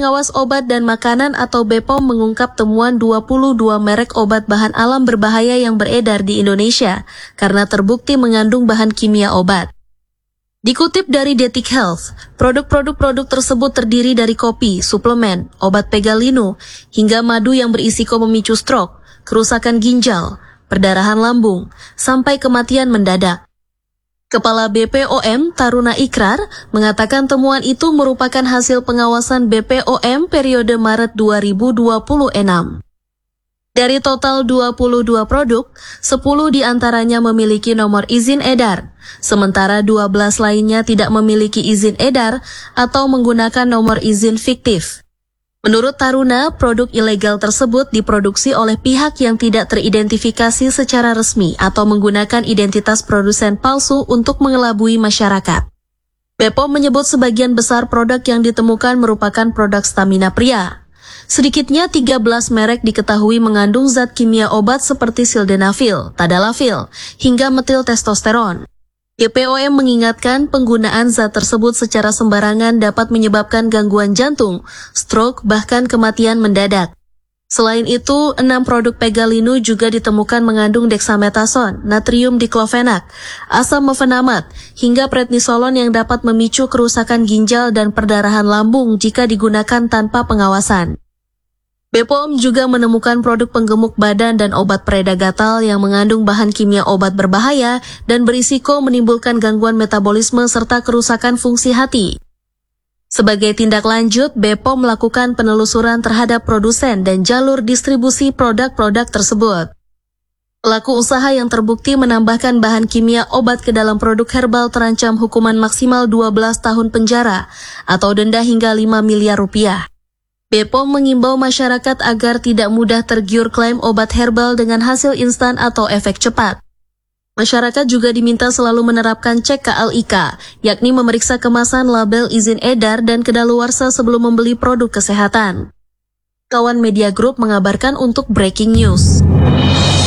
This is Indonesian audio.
Pengawas Obat dan Makanan atau BPOM mengungkap temuan 22 merek obat bahan alam berbahaya yang beredar di Indonesia karena terbukti mengandung bahan kimia obat. Dikutip dari Detik Health, produk tersebut terdiri dari kopi, suplemen, obat pegalinu, hingga madu yang berisiko memicu stroke, kerusakan ginjal, perdarahan lambung, sampai kematian mendadak. Kepala BPOM Taruna Ikrar mengatakan temuan itu merupakan hasil pengawasan BPOM periode Maret 2026. Dari total 22 produk, 10 diantaranya memiliki nomor izin edar, sementara 12 lainnya tidak memiliki izin edar atau menggunakan nomor izin fiktif. Menurut Taruna, produk ilegal tersebut diproduksi oleh pihak yang tidak teridentifikasi secara resmi atau menggunakan identitas produsen palsu untuk mengelabui masyarakat. BPOM menyebut sebagian besar produk yang ditemukan merupakan produk stamina pria. Sedikitnya 13 merek diketahui mengandung zat kimia obat seperti sildenafil, tadalafil, hingga metil testosteron. BPOM mengingatkan penggunaan zat tersebut secara sembarangan dapat menyebabkan gangguan jantung, stroke, bahkan kematian mendadak. Selain itu, 6 produk pegalinu juga ditemukan mengandung dexamethasone, natrium diklofenak, asam mefenamat, hingga prednisolon yang dapat memicu kerusakan ginjal dan perdarahan lambung jika digunakan tanpa pengawasan. BPOM juga menemukan produk penggemuk badan dan obat pereda gatal yang mengandung bahan kimia obat berbahaya dan berisiko menimbulkan gangguan metabolisme serta kerusakan fungsi hati. Sebagai tindak lanjut, BPOM melakukan penelusuran terhadap produsen dan jalur distribusi produk-produk tersebut. Pelaku usaha yang terbukti menambahkan bahan kimia obat ke dalam produk herbal terancam hukuman maksimal 12 tahun penjara atau denda hingga 5 miliar rupiah. BPOM mengimbau masyarakat agar tidak mudah tergiur klaim obat herbal dengan hasil instan atau efek cepat. Masyarakat juga diminta selalu menerapkan cek KLIK, yakni memeriksa kemasan, label, izin edar, dan kedaluarsa sebelum membeli produk kesehatan. Kawan Media Group mengabarkan untuk Breaking News.